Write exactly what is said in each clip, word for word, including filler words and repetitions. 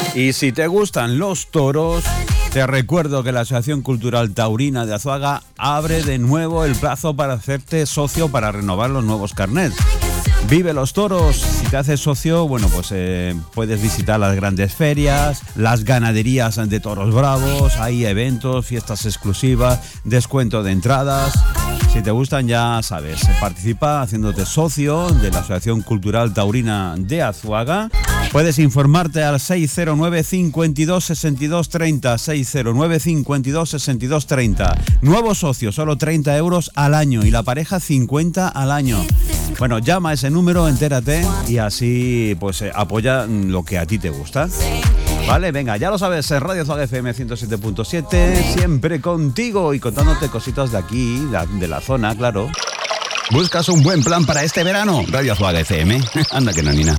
Y si te gustan los toros, te recuerdo que la Asociación Cultural Taurina de Azuaga abre de nuevo el plazo para hacerte socio para renovar los nuevos carnets. Vive los toros. Si te haces socio, bueno, pues eh, puedes visitar las grandes ferias, las ganaderías de toros bravos, hay eventos, fiestas exclusivas, descuento de entradas. Si te gustan, ya sabes, participa haciéndote socio de la Asociación Cultural Taurina de Azuaga. Puedes informarte al seis cero nueve, cincuenta y dos, sesenta y dos, treinta, seis cero nueve, cincuenta y dos, sesenta y dos, treinta. Nuevo socio, solo treinta euros al año y la pareja cincuenta al año. Bueno, llama a ese número, entérate y así pues eh, apoya lo que a ti te gusta. Vale, venga, ya lo sabes, Radio Azuaga F M ciento siete punto siete, siempre contigo y contándote cositas de aquí, de la zona, claro. ¿Buscas un buen plan para este verano? Radio Azuaga F M. Anda que no, Nina.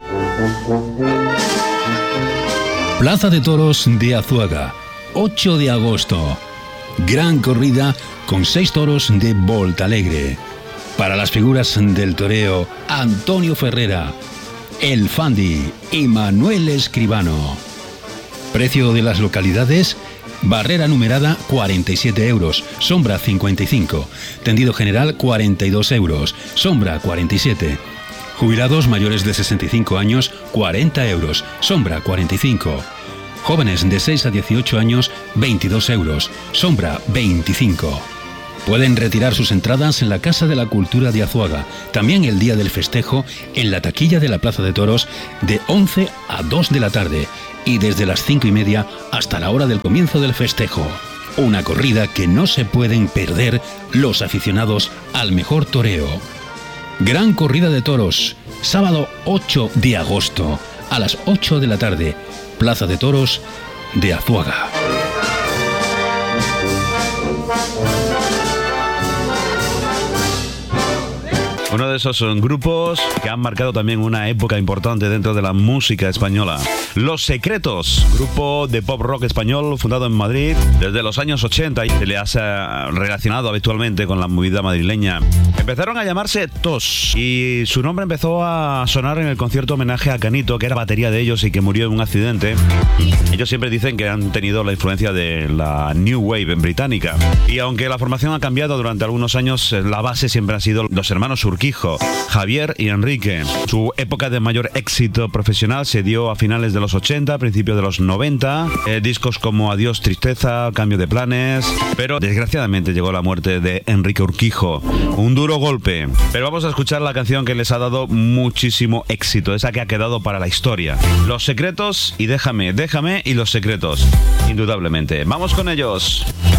Plaza de Toros de Azuaga, ocho de agosto. Gran corrida con seis toros de Volta Alegre. Para las figuras del toreo, Antonio Ferrera, El Fandi y Manuel Escribano. Precio de las localidades: barrera numerada cuarenta y siete euros, sombra cincuenta y cinco, tendido general cuarenta y dos euros, sombra cuarenta y siete. Jubilados mayores de sesenta y cinco años, cuarenta euros, sombra cuarenta y cinco. Jóvenes de seis a dieciocho años, veintidós euros, sombra veinticinco. Pueden retirar sus entradas en la Casa de la Cultura de Azuaga, también el día del festejo en la taquilla de la Plaza de Toros de once a dos de la tarde y desde las cinco y media hasta la hora del comienzo del festejo. Una corrida que no se pueden perder los aficionados al mejor toreo. Gran corrida de toros, sábado ocho de agosto a las ocho de la tarde, Plaza de Toros de Azuaga. Uno de esos son grupos que han marcado también una época importante dentro de la música española. Los Secretos, grupo de pop rock español fundado en Madrid desde los años ochenta y se le ha relacionado habitualmente con la movida madrileña. Empezaron a llamarse Tos y su nombre empezó a sonar en el concierto homenaje a Canito, que era batería de ellos y que murió en un accidente. Ellos siempre dicen que han tenido la influencia de la New Wave británica. Y aunque la formación ha cambiado durante algunos años, la base siempre han sido los hermanos Urquijo, Javier y Enrique. Su época de mayor éxito profesional se dio a finales de los ochenta, principios de los noventa. Eh, discos como Adiós Tristeza, Cambio de Planes. Pero desgraciadamente llegó la muerte de Enrique Urquijo. Un duro golpe. Pero vamos a escuchar la canción que les ha dado muchísimo éxito, esa que ha quedado para la historia. Los Secretos y Déjame, Déjame y Los Secretos. Indudablemente. Vamos con ellos.